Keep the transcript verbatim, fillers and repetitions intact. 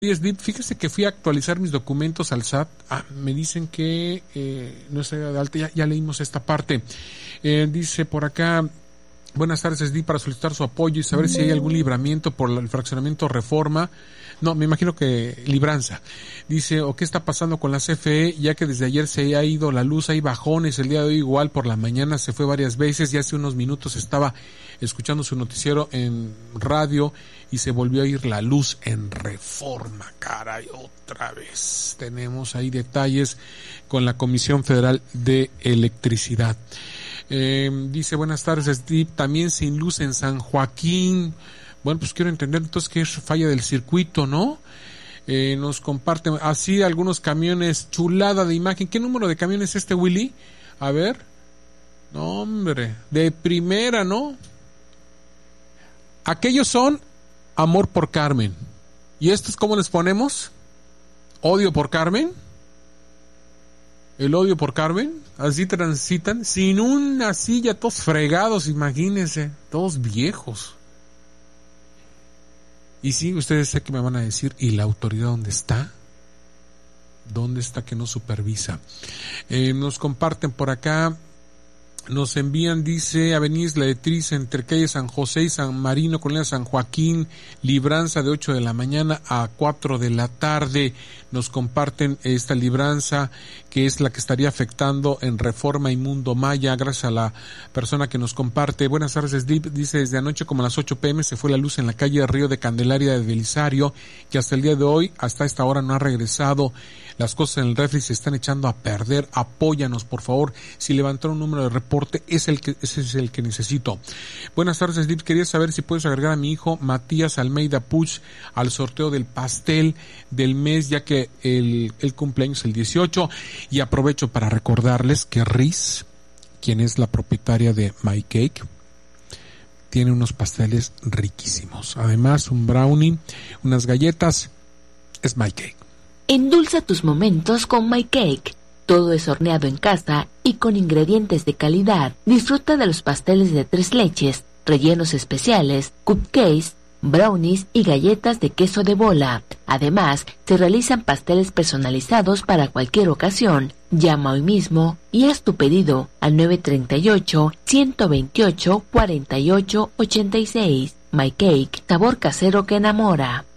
Fíjese que fui a actualizar mis documentos al S A T. Ah, me dicen que eh, no estoy de alta. Ya, ya leímos esta parte. Eh, dice por acá: buenas tardes, S D I, para solicitar su apoyo y saber si hay algún libramiento por el fraccionamiento Reforma. No, me imagino que libranza. Dice, o qué está pasando con la C F E, ya que desde ayer se ha ido la luz, hay bajones, el día de hoy igual por la mañana se fue varias veces, y hace unos minutos estaba escuchando su noticiero en radio y se volvió a ir la luz en Reforma, caray, otra vez. Tenemos ahí detalles con la Comisión Federal de Electricidad. Eh, dice, buenas tardes, S D I, también sin luz en San Joaquín. Bueno, pues quiero entender entonces que es falla del circuito, ¿no? Eh, nos comparten así algunos camiones, chulada de imagen. ¿Qué número de camiones es este, Willy? A ver. No, hombre, de primera, ¿no? Aquellos son amor por Carmen. ¿Y estos cómo les ponemos? ¿Odio por Carmen? El odio por Carmen. Así transitan, sin una silla, todos fregados, imagínense, todos viejos. Y sí, ustedes sé que me van a decir, ¿y la autoridad dónde está? ¿Dónde está que no supervisa? Eh, nos comparten por acá, nos envían, dice, Avenida Isla de Tris, entre calle San José y San Marino, Colonia San Joaquín, libranza de ocho de la mañana a cuatro de la tarde. Nos comparten esta libranza, que es la que estaría afectando en Reforma y Mundo Maya, gracias a la persona que nos comparte. Buenas tardes, dice, desde anoche como a las ocho pm se fue la luz en la calle Río de Candelaria de Belisario, que hasta el día de hoy, hasta esta hora no ha regresado. Las cosas en el refri se están echando a perder. Apóyanos, por favor. Si levantaron un número de reporte, es el que, ese es el que necesito. Buenas tardes, Dip. Quería saber si puedes agregar a mi hijo Matías Almeida Puch al sorteo del pastel del mes, ya que el, el cumpleaños el dieciocho. Y aprovecho para recordarles que Riz, quien es la propietaria de My Cake, tiene unos pasteles riquísimos. Además, un brownie, unas galletas. Es My Cake. Endulza tus momentos con My Cake. Todo es horneado en casa y con ingredientes de calidad. Disfruta de los pasteles de tres leches, rellenos especiales, cupcakes, brownies y galletas de queso de bola. Además, se realizan pasteles personalizados para cualquier ocasión. Llama hoy mismo y haz tu pedido al nueve treinta y ocho, ciento veintiocho, cuarenta y ocho, ochenta y seis. My Cake, sabor casero que enamora.